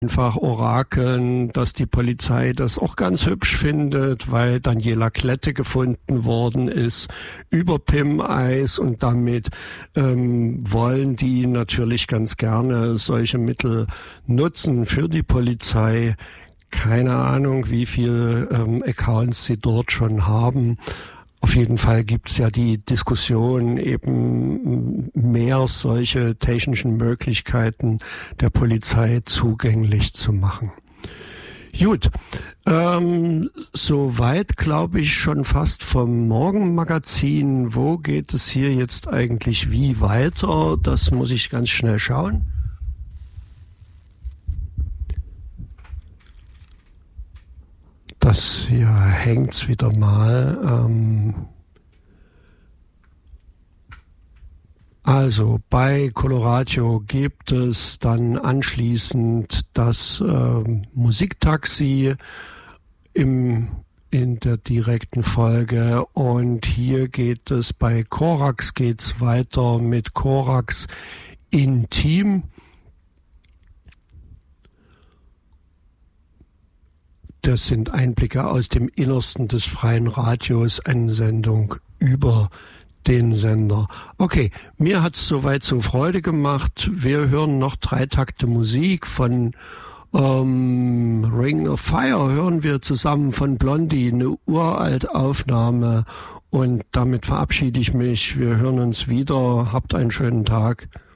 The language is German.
einfach orakeln, dass die Polizei das auch ganz hübsch findet, weil Daniela Klette gefunden worden ist über PIM-Eis und damit wollen die natürlich ganz gerne solche Mittel nutzen für die Polizei. Keine Ahnung, wie viel Accounts sie dort schon haben. Auf jeden Fall gibt's ja die Diskussion, eben mehr solche technischen Möglichkeiten der Polizei zugänglich zu machen. Gut, soweit glaube ich schon fast vom Morgenmagazin. Wo geht es hier jetzt eigentlich wie weiter? Das muss ich ganz schnell schauen. Das hier hängt's wieder mal. Also bei Coloradio gibt es dann anschließend das Musiktaxi in der direkten Folge und hier geht es bei Korax geht's weiter mit Korax Intim. Das sind Einblicke aus dem Innersten des freien Radios, eine Sendung über den Sender. Okay, mir hat's soweit so Freude gemacht. Wir hören noch 3 Takte Musik von Ring of Fire, hören wir zusammen von Blondie, eine uralte Aufnahme. Und damit verabschiede ich mich. Wir hören uns wieder. Habt einen schönen Tag.